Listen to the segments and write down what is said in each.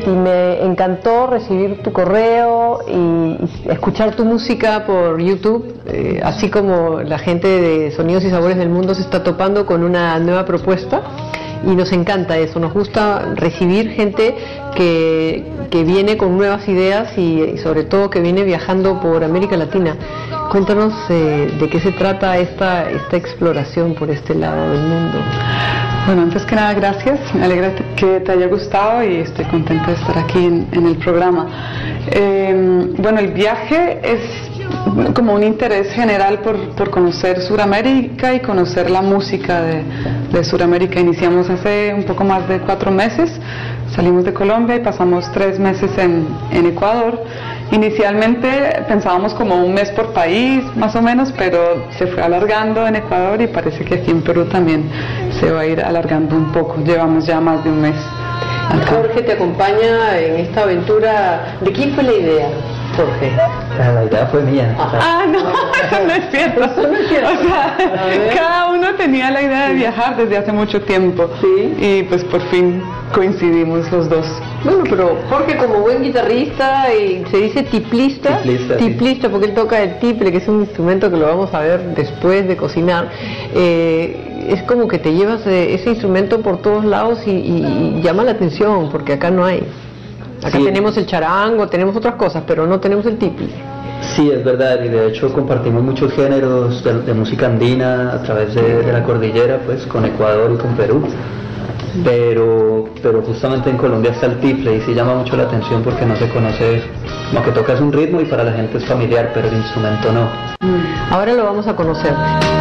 y me encantó recibir tu correo y escuchar tu música por YouTube, así como la gente de Sonidos y Sabores del Mundo se está topando con una nueva propuesta. Y nos encanta eso, nos gusta recibir gente que viene con nuevas ideas y sobre todo que viene viajando por América Latina. Cuéntanos de qué se trata esta exploración por este lado del mundo. Bueno, antes que nada, gracias. Me alegra que te haya gustado y estoy contenta de estar aquí en el programa. Bueno, el viaje es como un interés general por conocer Suramérica y conocer la música de Suramérica. Iniciamos hace un poco más de 4 meses, salimos de Colombia y pasamos 3 meses en Ecuador. Inicialmente pensábamos como 1 mes por país, más o menos, pero se fue alargando en Ecuador y parece que aquí en Perú también se va a ir alargando un poco. Llevamos ya más de 1 mes acá. Jorge te acompaña en esta aventura. ¿De quién fue la idea, Jorge? La idea fue mía. No, eso no es cierto. Eso no es cierto. O sea, cada uno tenía la idea de viajar desde hace mucho tiempo. Sí. Y pues por fin coincidimos los dos. Bueno, pero Jorge, como buen guitarrista, y se dice tiplista, Tiplista, porque él toca el tiple, que es un instrumento que lo vamos a ver después de cocinar. Es como que te llevas ese instrumento por todos lados y llama la atención, porque acá no hay. Acá tenemos el charango, tenemos otras cosas, pero no tenemos el tiple. Sí, es verdad, y de hecho compartimos muchos géneros de música andina a través de la cordillera, pues con Ecuador y con Perú. Pero justamente en Colombia está el tiple y sí llama mucho la atención porque no se conoce, como que tocas un ritmo y para la gente es familiar, pero el instrumento no. Ahora lo vamos a conocer.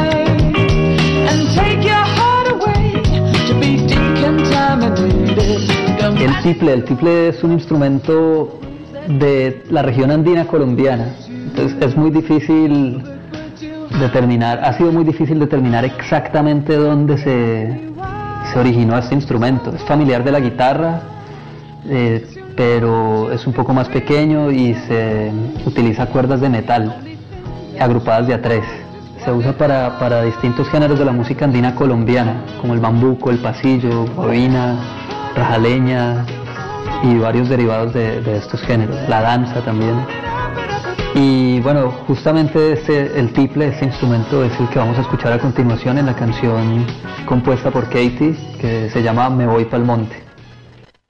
El tiple es un instrumento de la región andina colombiana, entonces es muy difícil determinar, ha sido muy difícil determinar exactamente dónde se originó este instrumento. Es familiar de la guitarra, pero es un poco más pequeño y se utiliza cuerdas de metal agrupadas de a 3. Se usa para distintos géneros de la música andina colombiana, como el bambuco, el pasillo, guabina, rajaleña y varios derivados de estos géneros, la danza también. Y bueno, justamente el tiple, este instrumento, es el que vamos a escuchar a continuación en la canción compuesta por Katie, que se llama Me voy pa'l monte.